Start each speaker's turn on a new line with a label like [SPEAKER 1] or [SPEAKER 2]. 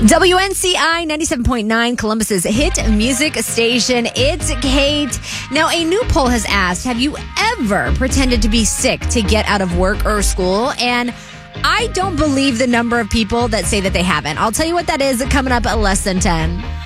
[SPEAKER 1] WNCI 97.9, Columbus's hit music station. It's Kate. Now, a new poll has asked, have you ever pretended to be sick to get out of work or school? And I don't believe the number of people that say that they haven't. I'll tell you what that is coming up at less than 10.